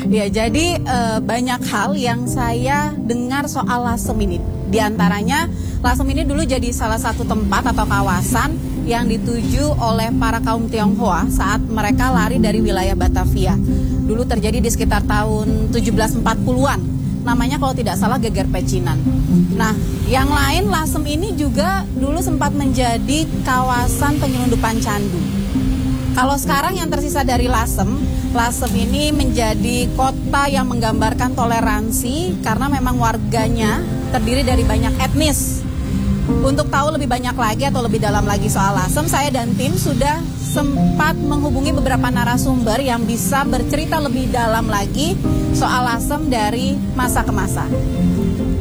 Ya, jadi banyak hal yang saya dengar soal Lasem ini. Di antaranya, Lasem ini dulu jadi salah satu tempat atau kawasan yang dituju oleh para kaum Tionghoa saat mereka lari dari wilayah Batavia. Dulu terjadi di sekitar tahun 1740-an. Namanya kalau tidak salah Geger Pecinan. Nah, yang lain Lasem ini juga dulu sempat menjadi kawasan penyelundupan candu. Kalau sekarang yang tersisa dari Lasem ini menjadi kota yang menggambarkan toleransi karena memang warganya terdiri dari banyak etnis. Untuk tahu lebih banyak lagi atau lebih dalam lagi soal Lasem, saya dan tim sudah sempat menghubungi beberapa narasumber yang bisa bercerita lebih dalam lagi soal Lasem dari masa ke masa.